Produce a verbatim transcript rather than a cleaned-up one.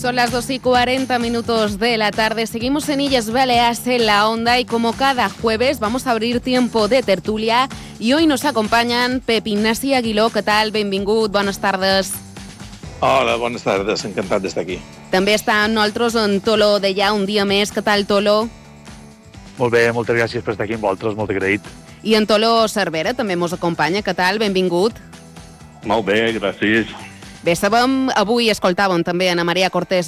Son las dos y cuarenta minutos de la tarde. Seguimos en Illes Balears en la onda y como cada jueves vamos a abrir tiempo de tertulia y hoy nos acompañan Pep Ignasi Aguiló. ¿Qué tal? Benvingut, buenas tardes. Hola, bones tardes, encantat d'estar aquí. També està amb nosaltres en Tolo Dellà un dia més. Què tal, Tolo? Molt bé, moltes gràcies per estar aquí amb vosaltres, molt agraït. I en Tolo Cervera també mos acompanya. Què tal? Benvingut. Molt bé, gràcies. Bé, sabem, avui escoltàvem també Ana Maria Cortés